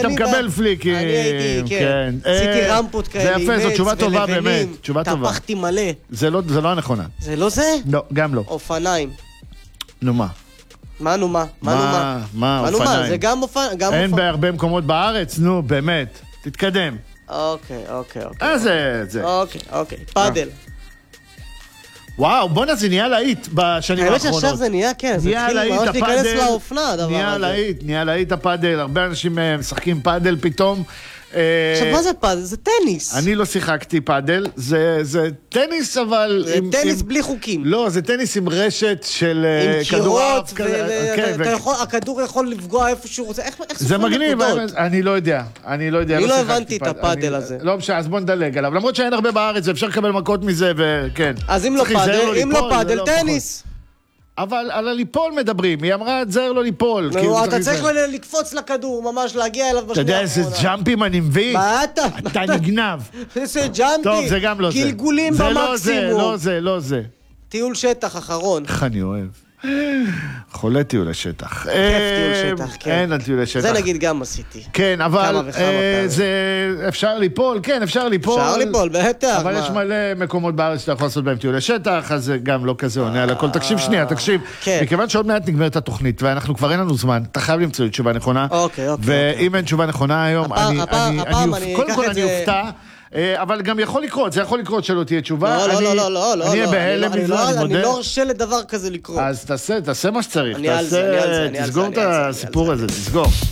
אתה מקבל פליקים. אני הייתי, כן. עשיתי רמפות כאלה. זה יפה, זו תשובה טובה באמת. תשובה טובה. תפחתי מלא. זה לא הנכונה. זה לא זה? לא, גם לא. אופניים. נו מה? מה נו מה? מה אופניים? זה גם אופניים. אין בהרבה מקומות בארץ, נו, באמת. תתקדם. אוקיי. זה. אוקיי. פאדל. וואו, בוא זה נהיה להיט בשנים האחרונות. האמת שעכשיו זה נהיה, כן, זה התחיל ממש להיכנס לאופנה, הדבר הזה. נהיה להיט הפאדל, הרבה אנשים משחקים פאדל פתאום. עכשיו, מה זה פאדל? זה טניס. אני לא שיחקתי פאדל, זה טניס, אבל... זה טניס בלי חוקים. לא, זה טניס עם רשת של כדורעף. הכדור יכול לפגוע איפה שהוא רוצה. איך זה מגניב, אני לא יודע. אני לא הבנתי את הפאדל הזה. לא משנה, אז בוא נדלג עליו. למרות שאין הרבה בארץ, אפשר לקבל מכות מזה, וכן. אז אם לא פאדל, טניס. אבל על הליפול מדברים, היא אמרה, תזהר לו ליפול. אתה צריך לקפוץ לכדור, ממש להגיע אליו בשנייה האחרונה. אתה יודע איזה ג'אמפים אני מבין? מה אתה? אתה נגנב. איזה ג'אמפים. טוב, זה גם לא זה. גלגולים במקסימום. לא זה. טיול שטח אחרון. איך אני אוהב. חולה טיולי שטח. כיף טיול שטח, כן. אין על טיולי שטח. זה נגיד גם עשיתי. כן, אבל זה אפשר ליפול, כן, אפשר ליפול. אפשר ליפול, בטח. אבל יש מלא מקומות בארץ שאתה יכול לעשות בהם טיולי שטח, אז זה גם לא כזה עונה על הכל. תקשיב שנייה, מכיוון שעוד מעט נגמרת התוכנית, ואנחנו כבר אין לנו זמן, אתה חייב למצוא תשובה נכונה. ואם אין תשובה נכונה היום, קודם כל אני אופתע. אבל גם יכול לקרות, זה יכול לקרות שלא תהיה תשובה. לא. אני אהיה בהלם מזה, אני מודה. אני לא ארשה לדבר כזה לקרות. אז תעשה מה שצריך. אני על זה. תסגור את הסיפור הזה, תסגור.